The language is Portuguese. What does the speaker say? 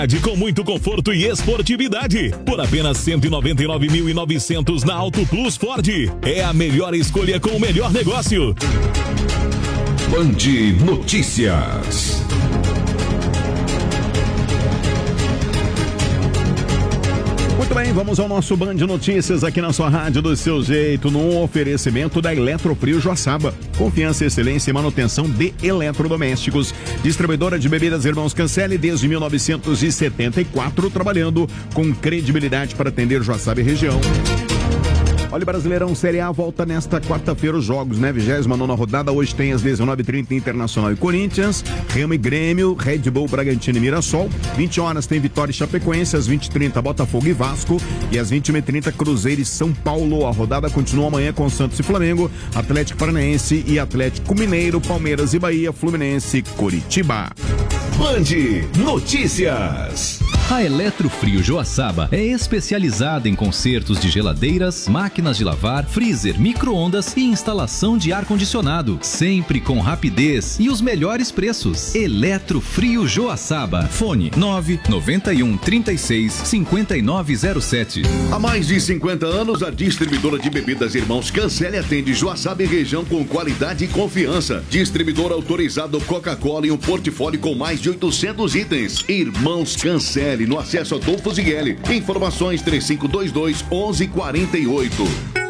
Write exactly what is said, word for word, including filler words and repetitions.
Com muito conforto e esportividade, por apenas cento e noventa e nove mil e novecentos na Auto Plus Ford. É a melhor escolha com o melhor negócio. Band Notícias. Muito bem, vamos ao nosso Band Notícias aqui na sua rádio do seu jeito, num oferecimento da Eletrofrio Joaçaba. Confiança, excelência e manutenção de eletrodomésticos. Distribuidora de bebidas Irmãos Cancelli desde mil novecentos e setenta e quatro, trabalhando com credibilidade para atender Joaçaba e região. Olha, Brasileirão Série A volta nesta quarta-feira os jogos, né? vigésima nona rodada, hoje tem às dezenove e trinta Internacional e Corinthians, Remo e Grêmio, Red Bull, Bragantino e Mirassol, vinte horas tem Vitória e Chapecoense, às vinte e trinta Botafogo e Vasco e às vinte e uma e trinta Cruzeiro e São Paulo. A rodada continua amanhã com Santos e Flamengo, Atlético Paranaense e Atlético Mineiro, Palmeiras e Bahia, Fluminense e Coritiba. Band Notícias. A Eletrofrio Joaçaba é especializada em consertos de geladeiras, máquinas de lavar, freezer, micro-ondas e instalação de ar-condicionado, sempre com rapidez e os melhores preços. Eletrofrio Joaçaba. Fone nove nove um, trinta e seis, cinquenta e nove zero sete. Há mais de cinquenta anos, a distribuidora de bebidas Irmãos Cancelli atende Joaçaba e região com qualidade e confiança. Distribuidor autorizado Coca-Cola e um portfólio com mais de oitocentos itens. Irmãos Cancelli, no acesso Adolfo Zigueli. Informações três cinco dois dois, onze quarenta e oito.